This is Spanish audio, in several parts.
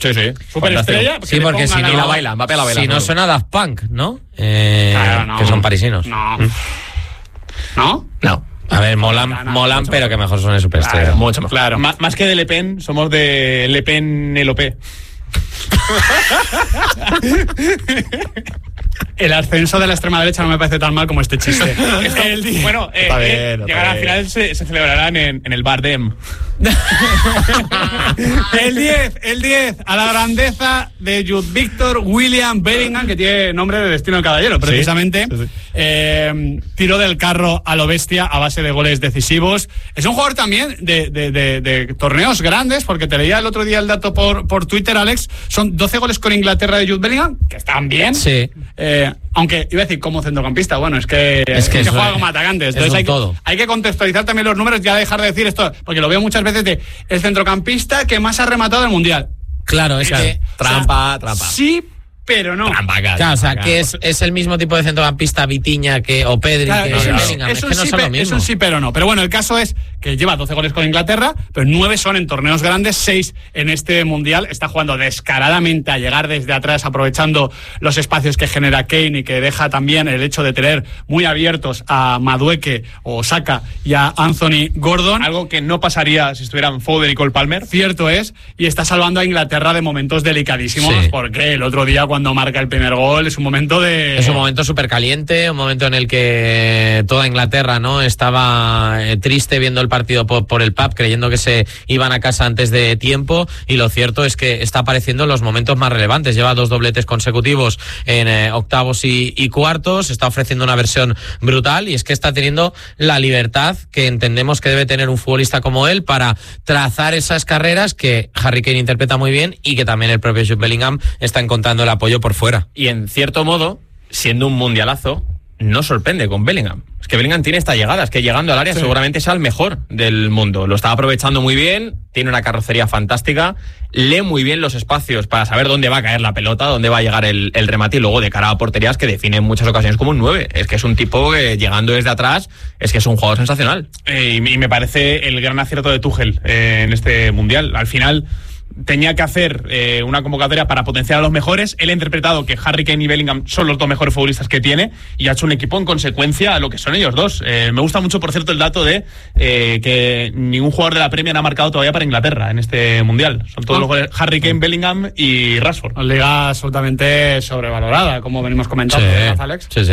Sí. Superestrella. Sí, porque si no la baila, Mbappé la baila. Si no suena Daft Punk, ¿no? Claro, no. Que son parisinos. ¿No? A ver, molan, pero que mejor suene Superestrella. Claro, mucho mejor. Claro. Más que de Le Pen, somos de Le Pen LOP. El ascenso de la extrema derecha no me parece tan mal como este chiste. Llegará al final, se celebrarán en el Bar Dem. El 10, a la grandeza de Jude Victor William Bellingham, que tiene nombre de destino de caballero, precisamente. Sí. Tiró del carro a lo bestia a base de goles decisivos. Es un jugador también de torneos grandes, porque te leía el otro día el dato por Twitter, Alex. Son 12 goles con Inglaterra de Jude Bellingham, que están bien. Sí. Aunque iba a decir como centrocampista, bueno, es que juega como atacante. Entonces hay que contextualizar también los números, ya dejar de decir esto, porque lo veo muchas veces de el centrocampista que más ha rematado el Mundial. Claro, es que trampa. Sí, pero no. Claro, o sea, que es el mismo tipo de centrocampista Vitinha o Pedri, claro, que Bellingham. Es que no son lo mismo. Es un sí, pero no. Pero bueno, el caso es que lleva 12 goles con Inglaterra, pero 9 son en torneos grandes, 6 en este Mundial. Está jugando descaradamente a llegar desde atrás, aprovechando los espacios que genera Kane y que deja también el hecho de tener muy abiertos a Madueke o Saka y a Anthony Gordon. Algo que no pasaría si estuvieran Foden y Cole Palmer. Cierto es, y está salvando a Inglaterra de momentos delicadísimos, porque el otro día cuando marca el primer gol es un momento súper caliente, un momento en el que toda Inglaterra no estaba triste viendo el partido por el pub, creyendo que se iban a casa antes de tiempo, y lo cierto es que está apareciendo en los momentos más relevantes. Lleva 2 dobletes consecutivos en octavos y cuartos, está ofreciendo una versión brutal, y es que está teniendo la libertad que entendemos que debe tener un futbolista como él para trazar esas carreras que Harry Kane interpreta muy bien y que también el propio Jude Bellingham está encontrando el apoyo por fuera. Y en cierto modo, siendo un mundialazo, no sorprende con Bellingham. Es que Bellingham tiene esta llegada, es que llegando al área seguramente sea el mejor del mundo. Lo está aprovechando muy bien, tiene una carrocería fantástica, lee muy bien los espacios para saber dónde va a caer la pelota, dónde va a llegar el remate, y luego de cara a porterías que define en muchas ocasiones como un 9. Es que es un tipo que llegando desde atrás, es que es un jugador sensacional. Y me parece el gran acierto de Tuchel en este mundial. Al final tenía que hacer una convocatoria para potenciar a los mejores. Él ha interpretado que Harry Kane y Bellingham son los 2 mejores futbolistas que tiene, y ha hecho un equipo en consecuencia a lo que son ellos dos. Me gusta mucho, por cierto, el dato de que ningún jugador de la Premier ha marcado todavía para Inglaterra en este Mundial. Son todos los goles Harry Kane, Bellingham y Rashford. Una liga absolutamente sobrevalorada, como venimos comentando, ¿verdad, Alex? Sí.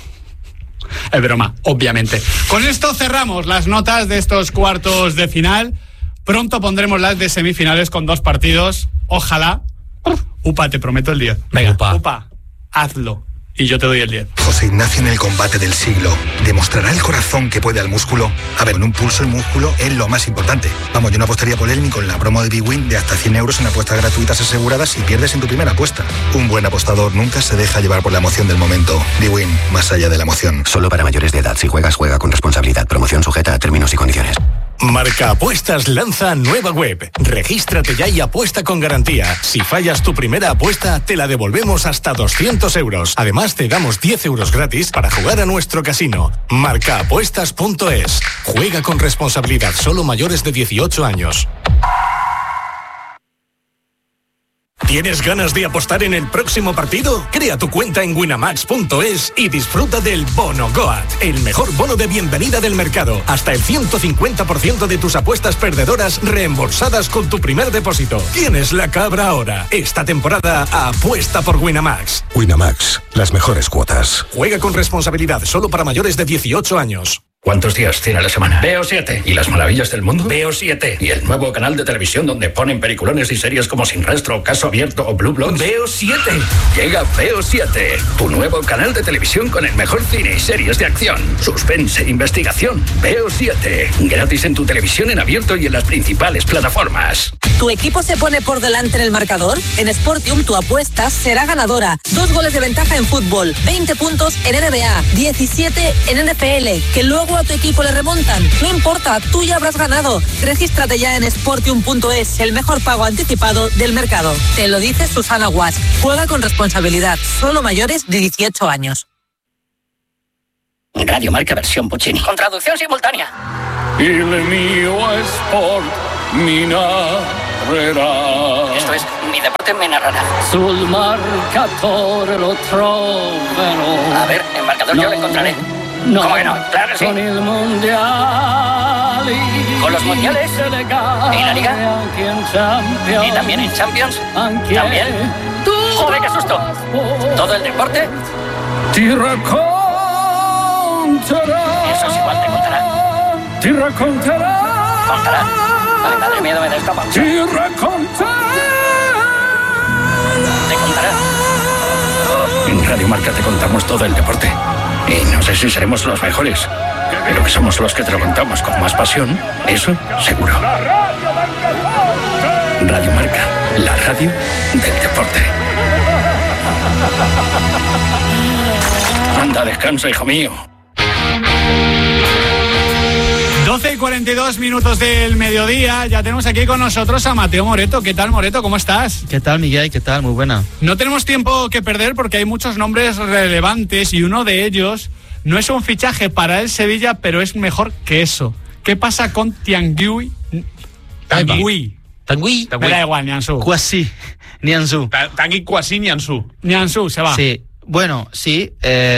Es broma, obviamente. Con esto cerramos las notas de estos cuartos de final. Pronto pondremos las de semifinales con 2 partidos. Ojalá. Upa, te prometo el 10. Venga, Upa, hazlo. Y yo te doy el 10. José Ignacio en el combate del siglo. ¿Demostrará el corazón que puede al músculo? A ver, en un pulso el músculo es lo más importante. Vamos, yo no apostaría por él ni con la promo de Big Win de hasta 100 euros en apuestas gratuitas aseguradas si pierdes en tu primera apuesta. Un buen apostador nunca se deja llevar por la emoción del momento. Big Win, más allá de la emoción. Solo para mayores de edad. Si juegas, juega con responsabilidad. Promoción sujeta a términos y condiciones. Marca Apuestas lanza nueva web. Regístrate ya y apuesta con garantía. Si fallas tu primera apuesta, te la devolvemos hasta 200 euros. Además, te damos 10 euros gratis para jugar a nuestro casino. Marcaapuestas.es. Juega con responsabilidad. Solo mayores de 18 años. ¿Tienes ganas de apostar en el próximo partido? Crea tu cuenta en winamax.es y disfruta del Bono Goat, el mejor bono de bienvenida del mercado. Hasta el 150% de tus apuestas perdedoras reembolsadas con tu primer depósito. Tienes la cabra ahora. Esta temporada apuesta por Winamax. Winamax, las mejores cuotas. Juega con responsabilidad, solo para mayores de 18 años. ¿Cuántos días tiene la semana? Veo 7. ¿Y las maravillas del mundo? Veo 7. ¿Y el nuevo canal de televisión donde ponen peliculones y series como Sin Rastro, Caso Abierto o Blue Bloods? Veo 7. Llega Veo 7, tu nuevo canal de televisión con el mejor cine y series de acción, suspense e investigación. Veo 7. Gratis en tu televisión en abierto y en las principales plataformas. ¿Tu equipo se pone por delante en el marcador? En Sportium tu apuesta será ganadora. 2 goles de ventaja en fútbol, 20 puntos en NBA, 17 en NFL, que luego a tu equipo le remontan. No importa, tú ya habrás ganado. Regístrate ya en Sportium.es, el mejor pago anticipado del mercado. Te lo dice Susana Guas. Juega con responsabilidad. Solo mayores de 18 años. Radio Marca versión Puccini. Con traducción simultánea. Il mio sport, Mina. correrà. Esto es Mi Deporte Me Narrará. Sul marcatore lo troverò. A ver, el marcador yo lo encontraré. No, ¿Cómo que no? Claro que sí. Con il mondiali. ¿Con los mundiales? ¿Y la Liga? ¿Y también en Champions? ¿También? ¡Joder, qué susto! ¿Todo el deporte? Ti racconterà. Eso es igual, te contará. Ti racconterà. ¿Contará? Ay, madre mía, me da esta panza. Ti racconterà. ¿Te contará? En Radio Marca te contamos todo el deporte. Y no sé si seremos los mejores, pero que somos los que te lo contamos con más pasión, eso seguro. Radio Marca, la radio del deporte. Anda, descansa, hijo mío. 12:42 del mediodía. Ya tenemos aquí con nosotros a Mateo Moreto. ¿Qué tal, Moreto? ¿Cómo estás? ¿Qué tal, Miguel? ¿Qué tal? Muy buena. No tenemos tiempo que perder porque hay muchos nombres relevantes y uno de ellos no es un fichaje para el Sevilla, pero es mejor que eso. ¿Qué pasa con Tanguy? Me da igual, Nianzú. Kwasi Nianzú. Tanguy Kwasi Nianzú. Nianzú se va. Sí. Bueno, sí,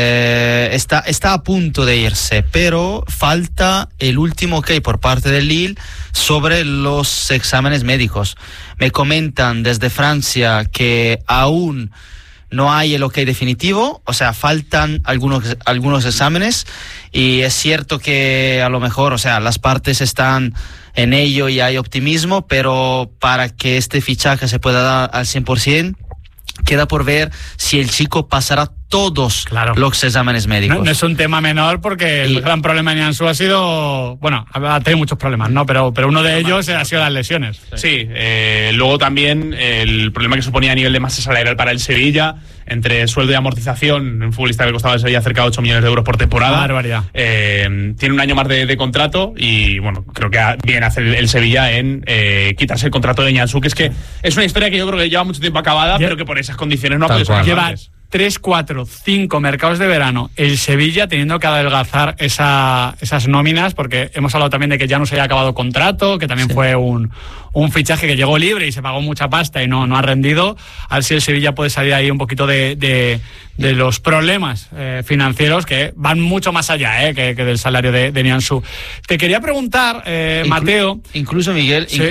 está a punto de irse, pero falta el último ok por parte del Lille sobre los exámenes médicos. Me comentan desde Francia que aún no hay el ok definitivo, o sea, faltan algunos exámenes, y es cierto que a lo mejor, o sea, las partes están en ello y hay optimismo, pero para que este fichaje se pueda dar al 100%, queda por ver si el chico pasará todos los exámenes médicos. No es un tema menor porque el gran problema de Nianzú ha sido, bueno, ha tenido muchos problemas, ¿no? Pero uno de ellos ha sido las lesiones. Sí, luego también el problema que suponía a nivel de masa salarial para el Sevilla, entre sueldo y amortización, un futbolista que costaba el Sevilla cerca de 8 millones de euros por temporada. Barbaridad. Tiene un año más de contrato y, bueno, creo que bien hace el Sevilla en quitarse el contrato de Nianzú, que es una historia que yo creo que lleva mucho tiempo acabada, pero que por esas condiciones no ha podido ser antes. 3, 4, 5 mercados de verano el Sevilla teniendo que adelgazar esas nóminas, porque hemos hablado también de que ya no se haya acabado contrato, que también fue un fichaje que llegó libre y se pagó mucha pasta y no ha rendido. A ver si el Sevilla puede salir ahí un poquito de los problemas financieros que van mucho más allá que del salario de Nianzú. Te quería preguntar, Mateo. Incluso, Miguel, sí.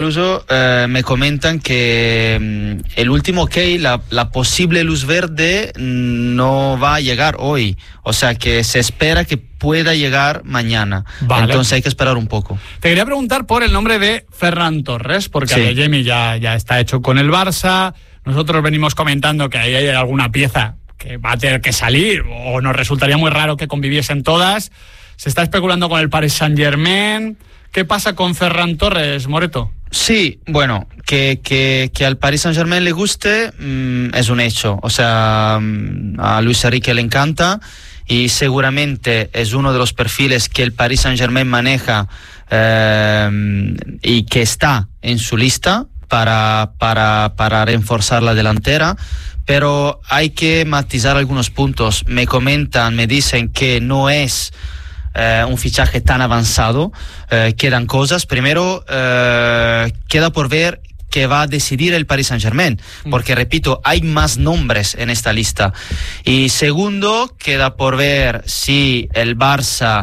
Me comentan que el último ok, la posible luz verde no va a llegar hoy. O sea que se espera que pueda llegar mañana. Vale. Entonces hay que esperar un poco. Te quería preguntar por el nombre de Ferran Torres, porque Adeyemi ya está hecho con el Barça. Nosotros venimos comentando que ahí hay alguna pieza que va a tener que salir, o nos resultaría muy raro que conviviesen todas. Se está especulando con el Paris Saint-Germain. ¿Qué pasa con Ferran Torres, Moreto? Sí, bueno, que al Paris Saint-Germain le guste es un hecho. O sea, a Luis Enrique le encanta y seguramente es uno de los perfiles que el Paris Saint-Germain maneja y que está en su lista para reforzar la delantera. Pero hay que matizar algunos puntos. Me dicen que no es un fichaje tan avanzado, quedan cosas. Primero, queda por ver qué va a decidir el Paris Saint-Germain, porque repito, hay más nombres en esta lista. Y segundo, queda por ver si el Barça,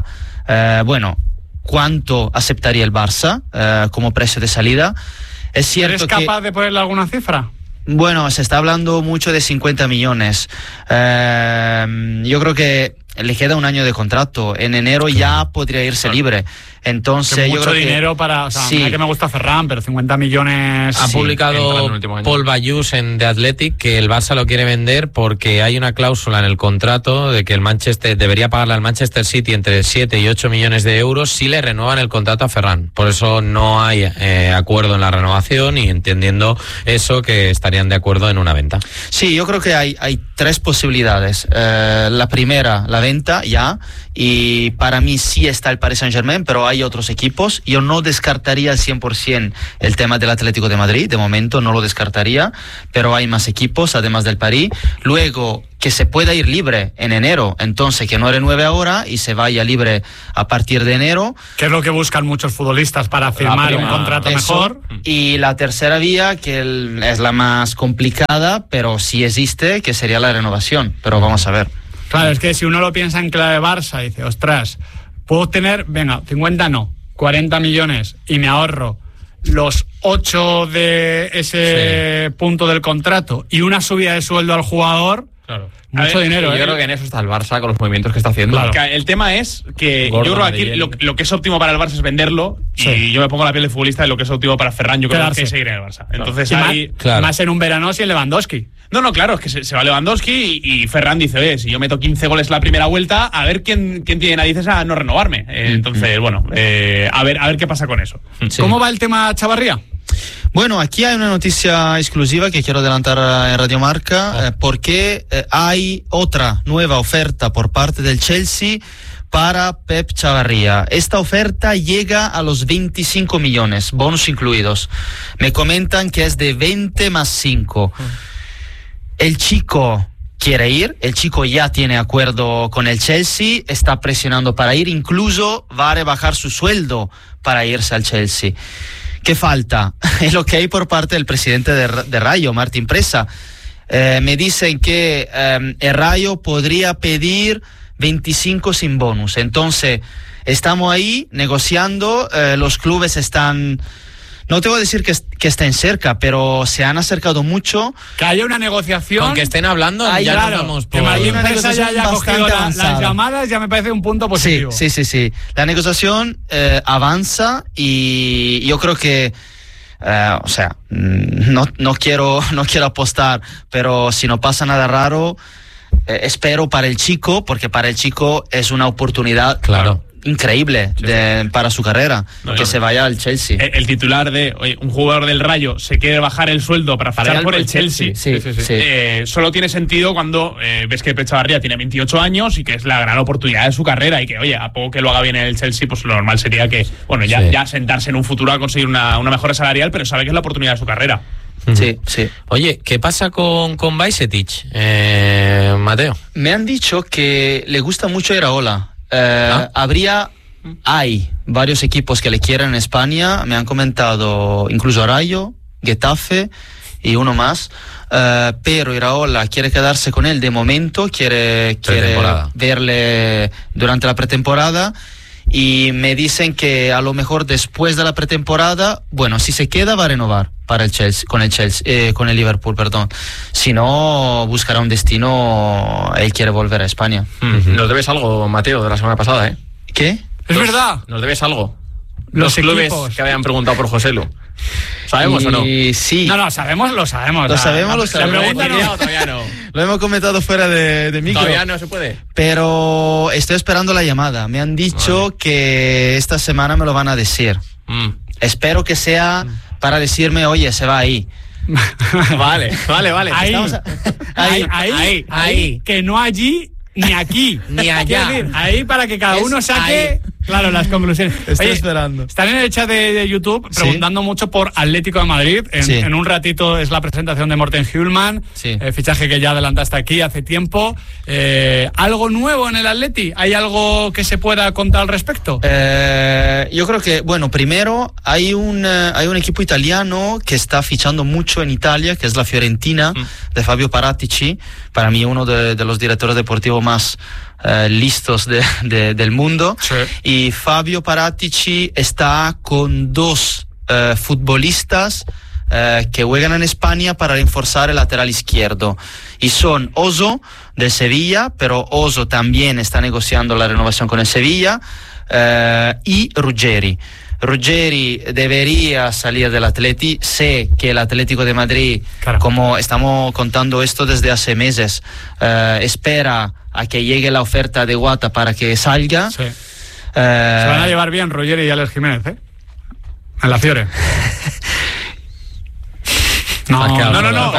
cuánto aceptaría el Barça como precio de salida. Es cierto. ¿Eres capaz de ponerle alguna cifra? Bueno, se está hablando mucho de 50 millones. Yo creo que le queda un año de contrato. En enero ya podría irse libre. Entonces, mucho yo creo dinero para... O sea, mira que me gusta Ferran, pero 50 millones... Ha publicado Paul Bayús en The Athletic que el Barça lo quiere vender porque hay una cláusula en el contrato de que el Manchester debería pagarle al Manchester City entre 7 y 8 millones de euros si le renuevan el contrato a Ferran. Por eso no hay acuerdo en la renovación y entendiendo eso que estarían de acuerdo en una venta. Sí, yo creo que hay tres posibilidades. La primera, la venta ya, y para mí sí está el Paris Saint-Germain, pero hay otros equipos. Yo no descartaría al 100% el tema del Atlético de Madrid, de momento no lo descartaría, pero hay más equipos además del París. Luego, que se pueda ir libre en enero, entonces que no renueve ahora y se vaya libre a partir de enero. Que es lo que buscan muchos futbolistas para firmar un contrato mejor. Y la tercera vía, que es la más complicada, pero sí existe, que sería la renovación, pero vamos a ver. Claro, es que si uno lo piensa en clave Barça, dice, ostras, puedo tener, venga, 50 no, 40 millones y me ahorro los 8 de ese punto del contrato y una subida de sueldo al jugador. Claro. Mucho dinero, Yo creo que en eso está el Barça con los movimientos que está haciendo. Claro. El tema es que yo creo que aquí lo que es óptimo para el Barça es venderlo, y yo me pongo la piel de futbolista de lo que es óptimo para Ferran. Yo creo que es seguir en el Barça. Entonces ahí, más en un verano sin Lewandowski. No, claro, es que se va Lewandowski y Ferran dice, oye, si yo meto 15 goles la primera vuelta, a ver quién tiene narices a no renovarme. Entonces, bueno, a ver qué pasa con eso. Sí. ¿Cómo va el tema Chavarría? Bueno, aquí hay una noticia exclusiva que quiero adelantar en Radio Marca, porque hay otra nueva oferta por parte del Chelsea para Pep Chavarría. Esta oferta llega a los 25 millones, bonus incluidos. Me comentan que es de 20 más 5. El chico quiere ir, el chico ya tiene acuerdo con el Chelsea, está presionando para ir, incluso va a rebajar su sueldo para irse al Chelsea. ¿Qué falta? Es lo que hay por parte del presidente de Rayo, Martín Presa. Me dicen que el Rayo podría pedir 25 sin bonus. Entonces, estamos ahí negociando, los clubes están... No te voy a decir que estén cerca, pero se han acercado mucho. Que haya una negociación. Aunque estén hablando, ya claro, nos vamos por... Que Martín Presa ya haya cogido las llamadas, ya me parece un punto positivo. Sí. La negociación avanza y yo creo que, no quiero apostar, pero si no pasa nada raro, espero para el chico, porque para el chico es una oportunidad. Claro. Increíble para su carrera, se vaya al Chelsea. El titular de un jugador del Rayo se quiere bajar el sueldo para fichar por el Chelsea. Sí. Solo tiene sentido cuando ves que Pep Chavarría tiene 28 años y que es la gran oportunidad de su carrera, y que, oye, a poco que lo haga bien en el Chelsea, pues lo normal sería que, ya sentarse en un futuro a conseguir una mejora salarial, pero sabe que es la oportunidad de su carrera. Sí. Oye, ¿qué pasa con Bajcetic, Mateo? Me han dicho que le gusta mucho Iraola. Hay varios equipos que le quieren en España, me han comentado incluso Rayo, Getafe y uno más, pero Iraola quiere quedarse con él de momento, quiere verle durante la pretemporada, y me dicen que a lo mejor después de la pretemporada, bueno, si se queda va a renovar para el Chelsea, con el Liverpool, perdón. Si no, buscará un destino, él quiere volver a España. Nos debes algo, Mateo, de la semana pasada, ¿eh? ¿Qué? Es verdad. Nos debes algo. Los clubes equipos que habían preguntado por Joselu. ¿Sabemos o no? Sí. No, sabemos. Lo sabemos. La pregunta todavía no. Lo hemos comentado fuera de micro. Todavía no se puede. Pero estoy esperando la llamada. Me han dicho que esta semana me lo van a decir. Espero que sea para decirme, oye, se va ahí. Vale. Ahí. Que no allí ni aquí. Ni allá. Decir, ahí para que cada uno saque... Claro, las conclusiones. Estoy esperando. Están en el chat de YouTube preguntando mucho por Atlético de Madrid. En un ratito es la presentación de Morten Hjulman, fichaje que ya adelantaste aquí hace tiempo. ¿Algo nuevo en el Atleti? ¿Hay algo que se pueda contar al respecto? Yo creo que, bueno, primero hay un equipo italiano que está fichando mucho en Italia, que es la Fiorentina, de Fabio Paratici. Para mí uno de los directores deportivos más listos del mundo. Y Fabio Paratici está con dos futbolistas que juegan en España para reforzar el lateral izquierdo, y son Oso del Sevilla, pero Oso también está negociando la renovación con el Sevilla, y Ruggeri debería salir del Atleti. Sé que el Atlético de Madrid, como estamos contando esto desde hace meses, espera a que llegue la oferta de Guata para que salga. Se van a llevar bien Ruggeri y Alex Jiménez, En la Fiore. No,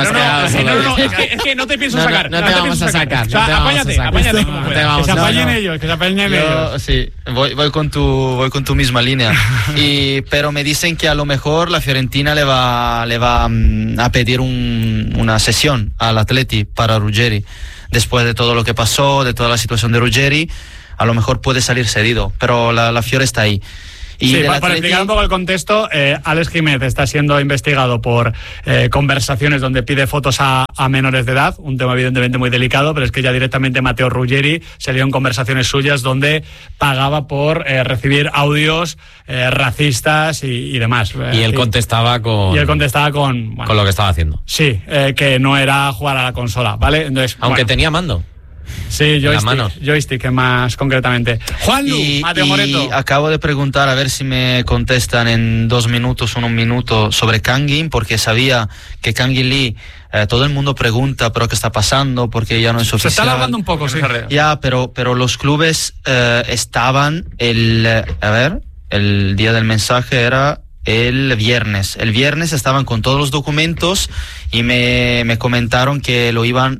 Es que no te pienso sacar. No te vamos a sacar. O sea, apáñate como puedas. Que se apañen ellos, ellos. Sí, voy con tu misma línea. Pero me dicen que a lo mejor la Fiorentina le va a pedir una sesión al Atleti para Ruggeri. Después de todo lo que pasó, de toda la situación de Ruggeri, a lo mejor puede salir cedido, pero la Fiore está ahí. Y sí, para explicar un poco el contexto, Alex Jiménez está siendo investigado por conversaciones donde pide fotos a menores de edad, un tema evidentemente muy delicado, pero es que ya directamente Matteo Ruggeri se lió en conversaciones suyas donde pagaba por recibir audios racistas y demás. Y él contestaba con... Y él contestaba con... Bueno, con lo que estaba haciendo. Sí, que no era jugar a la consola, ¿vale? Entonces, aunque tenía mando. Sí, joystick más concretamente. Juanlu, Mateo Moreto. Y acabo de preguntar a ver si me contestan en 2 minutos o 1 minuto sobre Kangin, porque sabía que Kangin Lee, todo el mundo pregunta, pero ¿qué está pasando? Porque ya no es oficial. Se está alargando un poco, sí. Ya, pero los clubes estaban el día del mensaje era el viernes. El viernes estaban con todos los documentos y me comentaron que los iban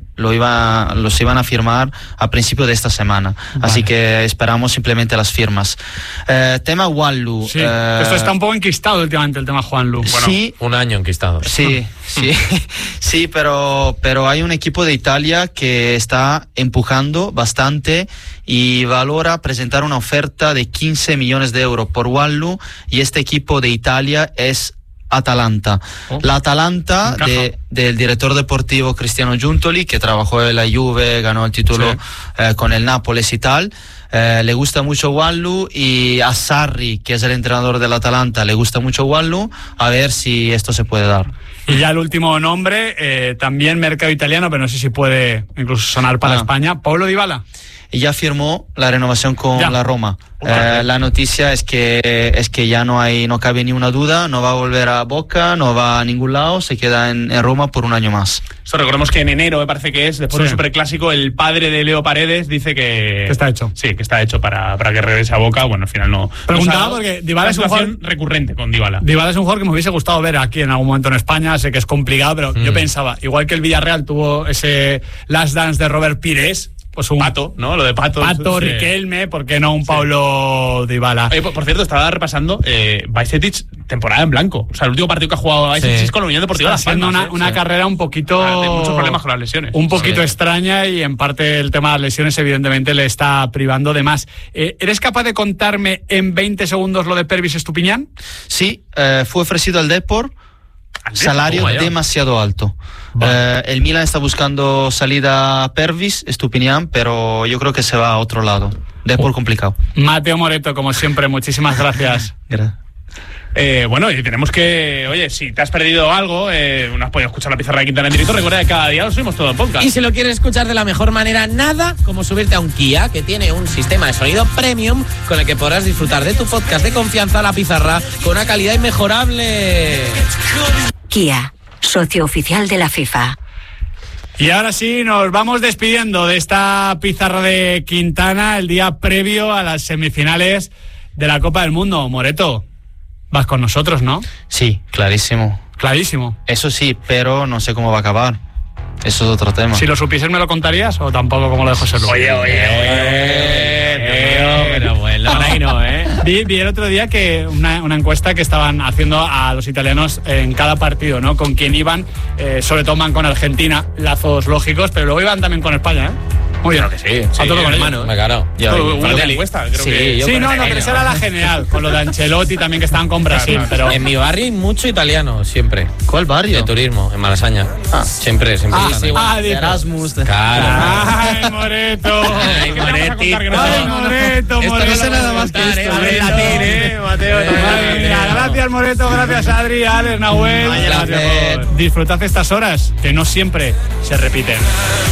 a firmar a principio de esta semana. Vale. Así que esperamos simplemente las firmas. Tema Juanlu. Sí, esto está un poco enquistado últimamente, el tema Juanlu. Bueno, sí, 1 año enquistado. Sí, sí, pero hay un equipo de Italia que está empujando bastante y valora presentar una oferta de 15 millones de euros por Juanlu, y este equipo de Italia es Atalanta. La Atalanta del director deportivo Cristiano Giuntoli, que trabajó en la Juve, ganó el título con el Nápoles y tal. Le gusta mucho Juanlu, y a Sarri, que es el entrenador del Atalanta, le gusta mucho Juanlu. A ver si esto se puede dar. Y ya el último nombre, también mercado italiano, pero no sé si puede incluso sonar para España, Paulo Dybala. Y ya firmó la renovación con la Roma. La noticia es que ya no cabe ni una duda, no va a volver a Boca, no va a ningún lado, se queda en Roma por 1 año más. Eso, recordemos que en enero, me parece que es, después del Superclásico, el padre de Leo Paredes dice que está hecho. Sí, que está hecho para que regrese a Boca. Bueno, al final no. Preguntaba porque Dybala es un jugador recurrente con Dybala. Dybala es un jugador que me hubiese gustado ver aquí en algún momento en España. Sé que es complicado, pero yo pensaba, igual que el Villarreal tuvo ese Last Dance de Robert Pires, pues un Pato, ¿no? Lo de Pato. Pato, Riquelme, ¿por qué no un Paulo Dybala? Oye, por cierto, estaba repasando Bajcetic, temporada en blanco. O sea, el último partido que ha jugado Bajcetic es con la Unión Deportiva Las Palmas. Haciendo una carrera un poquito... de muchos problemas con las lesiones. Un poquito extraña, y en parte el tema de las lesiones evidentemente le está privando de más. ¿Eres capaz de contarme en 20 segundos lo de Pervis Estupiñán? Sí, fue ofrecido al Depor. Salario demasiado alto. El Milan está buscando salida a Pervis Estupiñán, pero yo creo que se va a otro lado. Depor complicado. Mateo Moreto, como siempre, muchísimas gracias. Bueno, y tenemos que, oye, si te has perdido algo, no has podido escuchar la pizarra de Quintana en directo, recuerda que cada día lo subimos todo en podcast. Y si lo quieres escuchar de la mejor manera, nada como subirte a un Kia, que tiene un sistema de sonido premium con el que podrás disfrutar de tu podcast de confianza, La Pizarra, con una calidad inmejorable. Kia, socio oficial de la FIFA. Y ahora sí, nos vamos despidiendo de esta pizarra de Quintana el día previo a las semifinales de la Copa del Mundo. Moreto, vas con nosotros, ¿no? Sí, clarísimo. Clarísimo. Eso sí, pero no sé cómo va a acabar. Eso es otro tema. Si lo supieses, ¿me lo contarías o tampoco como lo de José Luis? Pero bueno. Por ahí no, ¿eh? Vi el otro día que una encuesta que estaban haciendo a los italianos en cada partido, ¿no? Con quién iban, sobre todo van con Argentina, lazos lógicos, pero luego iban también con España, ¿eh? Muy bien. Claro que sí. A todo con hermanos. Claro. Una encuesta, creo que... Sí, no, pero esa era la general, con lo de Ancelotti también, que estaban con Brasil. Pero en mi barrio hay mucho italiano, siempre. ¿Cuál barrio? De turismo, en Malasaña. Siempre están ahí. De Erasmus. Claro. ¡Ay, Moreto! ¡Ay, Moretito! ¡Ay, Moreto! Esto no sé nada más que esto. Mateo. Gracias, Moreto. Gracias, Adri, Alex, Nahuel. Disfrutad estas horas, que no siempre se repiten.